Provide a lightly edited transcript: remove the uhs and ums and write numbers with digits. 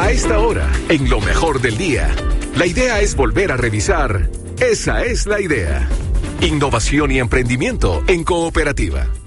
A esta hora, en lo mejor del día, la idea es volver a revisar. Esa es la idea. Innovación y emprendimiento en cooperativa.